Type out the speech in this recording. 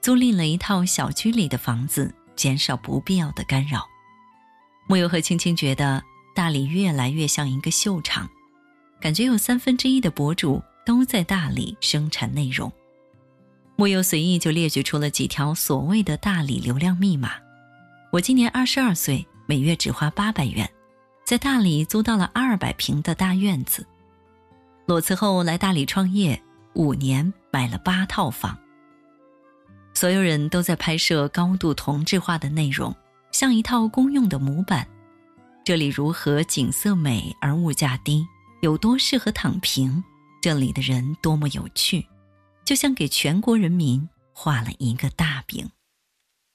租赁了一套小区里的房子，减少不必要的干扰。木有和青青觉得大理越来越像一个秀场，感觉有1/3的博主都在大理生产内容。木有随意就列举出了几条所谓的大理流量密码。我今年22岁，每月只花800元，在大理租到了200平的大院子。裸辞后来大理创业，5年买了8套房。所有人都在拍摄高度同质化的内容，像一套公用的模板。这里如何景色美而物价低，有多适合躺平，这里的人多么有趣，就像给全国人民画了一个大饼。